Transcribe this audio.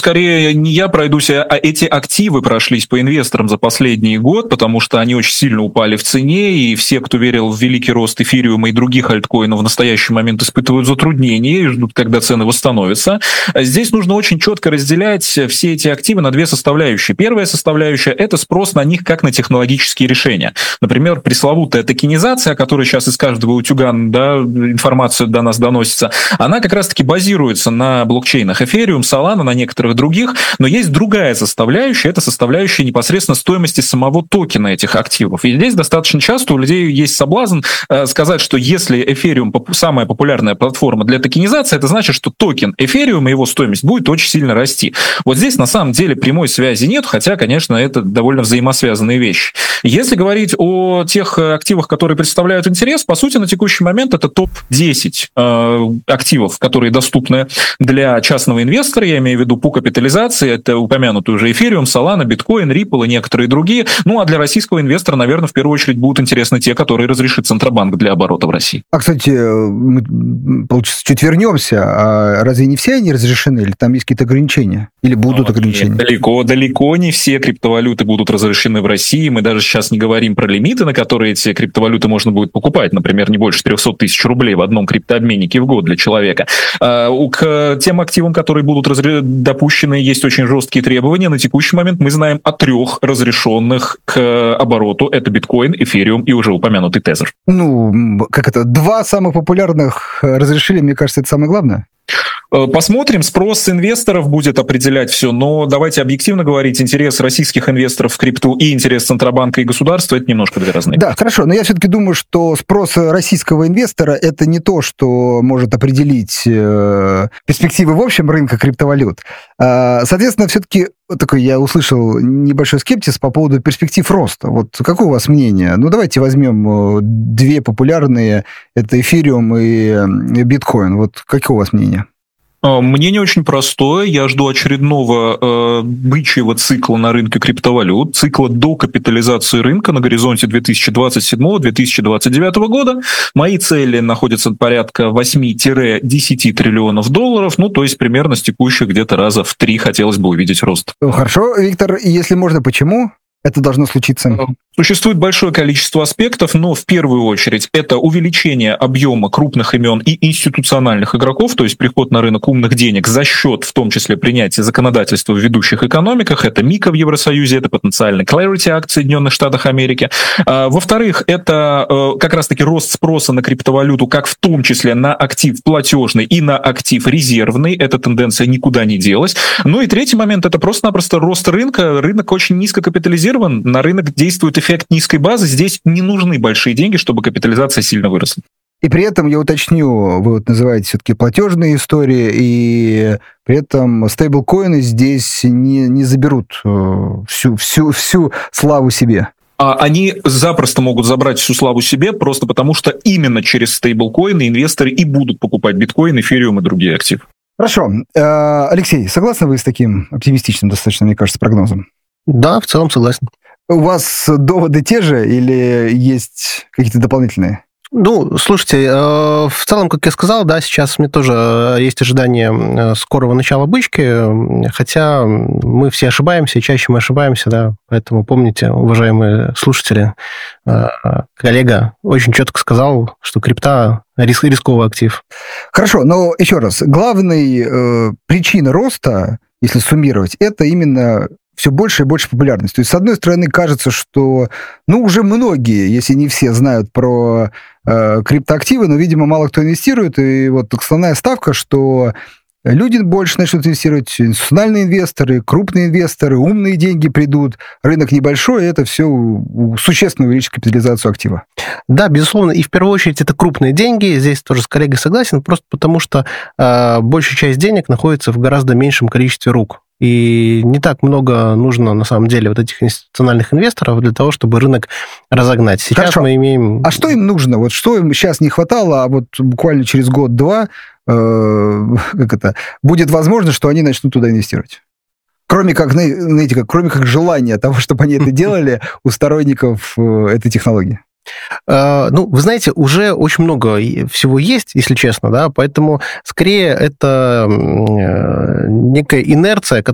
скорее не я пройдусь, а эти активы прошлись по инвесторам за последний год, потому что они очень сильно упали в цене, и все, кто верил в великий рост эфириума и других альткоинов, в настоящий момент испытывают затруднения и ждут, когда цены восстановятся. Здесь нужно очень четко разделять все эти активы на две составляющие. Первая составляющая – это спрос на них как на технологические решения. Например, пресловутая токенизация, о которой сейчас из каждого утюга информация до нас доносится, она как раз-таки базируется на блокчейнах Ethereum, Solana, на некоторых других, но есть другая составляющая, это составляющая непосредственно стоимости самого токена этих активов. И здесь достаточно часто у людей есть соблазн сказать, что если Ethereum самая популярная платформа для токенизации, это значит, что токен Ethereum и его стоимость будет очень сильно расти. Вот здесь на самом деле прямой связи нет, хотя, конечно, это довольно взаимосвязанные вещи. Если говорить о тех активах, которые представляют интерес, по сути, на текущий момент это топ-10 активов, которые доступны для частного инвестора, я имею в виду по капитализации, это упомянутый уже Ethereum, Solana, Bitcoin, Ripple и некоторые другие. Ну, а для российского инвестора, наверное, в первую очередь будут интересны те, которые разрешит Центробанк для оборота в России. А, кстати, мы, получится, чуть вернемся. А разве не все они разрешены? Или там есть какие-то ограничения? Или будут ограничения? Далеко не все криптовалюты будут разрешены в России. Мы даже сейчас не говорим про лимиты, на которые эти криптовалюты можно будет покупать. Например, не больше 300 тысяч рублей в одном криптообменнике в год для человека. К тем активам, которые будут допущены, есть очень жесткие требования. На текущий момент мы знаем о 3 разрешенных к обороту. Это биткоин, эфириум и уже упомянутый тезер. Ну, как это, 2 самых популярных разрешили, мне кажется, это самое главное. Посмотрим, спрос инвесторов будет определять все, но давайте объективно говорить, интерес российских инвесторов в крипту и интерес Центробанка и государства – это немножко две разные. Да, хорошо, но я все-таки думаю, что спрос российского инвестора – это не то, что может определить перспективы в общем рынка криптовалют. Соответственно, все-таки такой я услышал небольшой скепсис по поводу перспектив роста. Вот какое у вас мнение? Ну, давайте возьмем 2 популярные, это эфириум и биткоин. Вот какое у вас мнение? Мнение очень простое. Я жду очередного бычьего цикла на рынке криптовалют, цикла до капитализации рынка на горизонте 2027-2029 года. Мои цели находятся порядка 8-10 триллионов долларов, ну, то есть примерно с текущих где-то раза в 3 хотелось бы увидеть рост. Хорошо, Виктор, если можно, почему это должно случиться? Существует большое количество аспектов, но в первую очередь это увеличение объема крупных имен и институциональных игроков, то есть приход на рынок умных денег за счет, в том числе, принятия законодательства в ведущих экономиках. Это МИКа в Евросоюзе, это потенциально Clarity Act в Соединенных Штатах Америки. Во-вторых, это как раз-таки рост спроса на криптовалюту, как в том числе на актив платежный и на актив резервный. Эта тенденция никуда не делась. Ну и третий момент – это просто-напросто рост рынка. Рынок очень низко капитализирован, на рынок действует эффект низкой базы, здесь не нужны большие деньги, чтобы капитализация сильно выросла. И при этом, я уточню, вы вот называете все-таки платежные истории, и при этом стейблкоины здесь не заберут всю славу себе. Они запросто могут забрать всю славу себе, просто потому что именно через стейблкоины инвесторы и будут покупать биткоин, эфириум и другие активы. Хорошо. Алексей, согласны вы с таким оптимистичным, достаточно, мне кажется, прогнозом? Да, в целом согласен. У вас доводы те же или есть какие-то дополнительные? Ну, слушайте, в целом, как я сказал, да, сейчас мне тоже есть ожидание скорого начала бычки, хотя мы все ошибаемся, и чаще мы ошибаемся, да, поэтому помните, уважаемые слушатели, коллега очень четко сказал, что крипта рисковый актив. Хорошо, но еще раз, главная причина роста, если суммировать, это именно все больше и больше популярность. То есть, с одной стороны, кажется, что, уже многие, если не все, знают про криптоактивы, но, видимо, мало кто инвестирует, и вот основная ставка, что люди больше начнут инвестировать, институциональные инвесторы, крупные инвесторы, умные деньги придут, рынок небольшой, и это все существенно увеличит капитализацию актива. Да, безусловно, и в первую очередь это крупные деньги, здесь тоже с коллегой согласен, просто потому что большая часть денег находится в гораздо меньшем количестве рук. И не так много нужно, на самом деле, вот этих институциональных инвесторов для того, чтобы рынок разогнать. Сейчас Хорошо. Мы имеем... А что им нужно? Вот что им сейчас не хватало, а вот буквально через год-два будет возможно, что они начнут туда инвестировать? Кроме как, знаете, кроме как желания того, чтобы они это делали у сторонников этой технологии. Вы знаете, уже очень много всего есть, если честно, да, поэтому скорее это некая инерция,